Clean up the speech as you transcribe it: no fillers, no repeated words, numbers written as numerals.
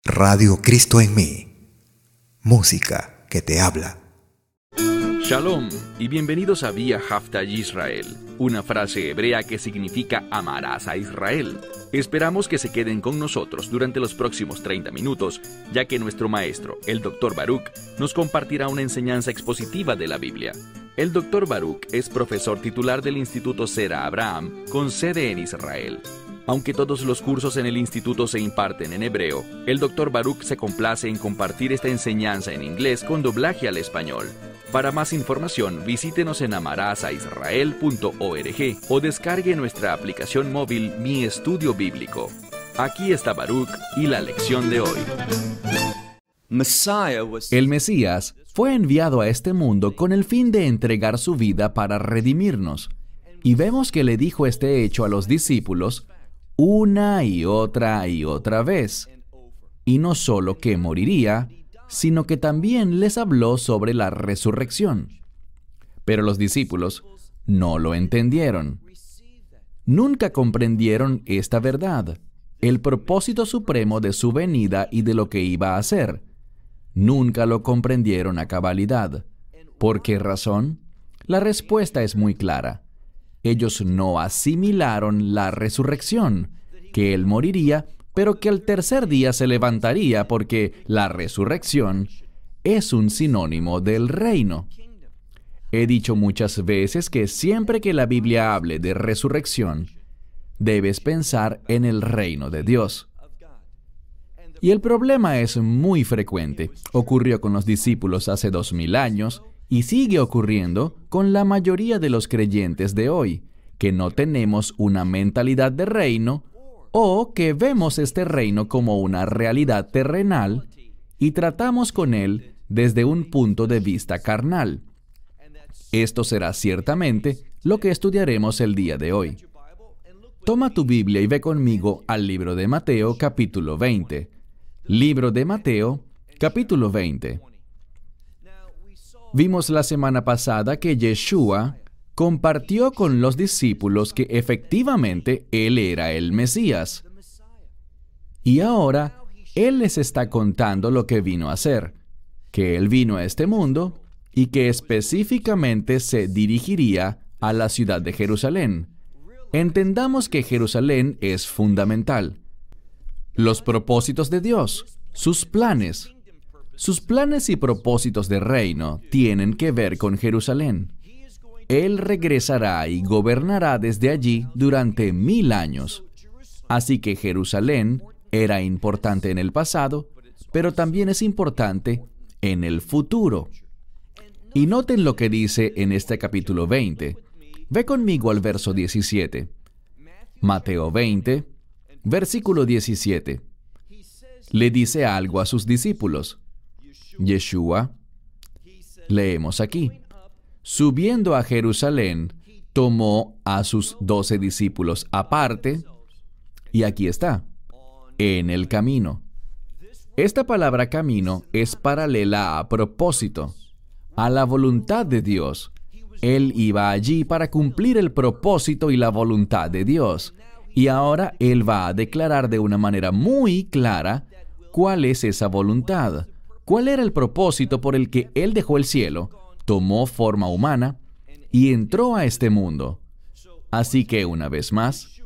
Radio Cristo en mí. Música que te habla. Shalom y bienvenidos a Vía Hafta Yisrael, una frase hebrea que significa amarás a Israel. Esperamos que se queden con nosotros durante los próximos 30 minutos, ya que nuestro maestro, el Dr. Baruch, nos compartirá una enseñanza expositiva de la Biblia. El Dr. Baruch es profesor titular del Instituto Zera Abraham, con sede en Israel. Aunque todos los cursos en el instituto se imparten en hebreo, el Dr. Baruch se complace en compartir esta enseñanza en inglés con doblaje al español. Para más información, visítenos en amarazaisrael.org o descargue nuestra aplicación móvil Mi Estudio Bíblico. Aquí está Baruch y la lección de hoy. El Mesías fue enviado a este mundo con el fin de entregar su vida para redimirnos. Y vemos que le dijo este hecho a los discípulos una y otra vez. Y no solo que moriría, sino que también les habló sobre la resurrección. Pero los discípulos no lo entendieron. Nunca comprendieron esta verdad, el propósito supremo de su venida y de lo que iba a hacer. Nunca lo comprendieron a cabalidad. ¿Por qué razón? La respuesta es muy clara. Ellos no asimilaron la resurrección, que Él moriría, pero que al tercer día se levantaría, porque la resurrección es un sinónimo del reino. He dicho muchas veces que siempre que la Biblia hable de resurrección, debes pensar en el reino de Dios. Y el problema es muy frecuente. Ocurrió con los discípulos hace 2000 años y sigue ocurriendo con la mayoría de los creyentes de hoy, que no tenemos una mentalidad de reino o que vemos este reino como una realidad terrenal y tratamos con él desde un punto de vista carnal. Esto será ciertamente lo que estudiaremos el día de hoy. Toma tu Biblia y ve conmigo al libro de Mateo, capítulo 20. Libro de Mateo, capítulo 20. Vimos la semana pasada que Yeshua compartió con los discípulos que efectivamente Él era el Mesías. Y ahora Él les está contando lo que vino a hacer, que Él vino a este mundo y que específicamente se dirigiría a la ciudad de Jerusalén. Entendamos que Jerusalén es fundamental. Los propósitos de Dios, sus planes y propósitos de reino tienen que ver con Jerusalén. Él regresará y gobernará desde allí durante 1000 años. Así que Jerusalén era importante en el pasado, pero también es importante en el futuro. Y noten lo que dice en este capítulo 20. Ve conmigo al verso 17. Mateo 20, versículo 17. Le dice algo a sus discípulos. Yeshua, leemos aquí, subiendo a Jerusalén, tomó a sus 12 discípulos aparte, y aquí está, en el camino. Esta palabra camino es paralela a propósito, a la voluntad de Dios. Él iba allí para cumplir el propósito y la voluntad de Dios. Y ahora Él va a declarar de una manera muy clara cuál es esa voluntad. ¿Cuál era el propósito por el que Él dejó el cielo, tomó forma humana y entró a este mundo? Así que, una vez más,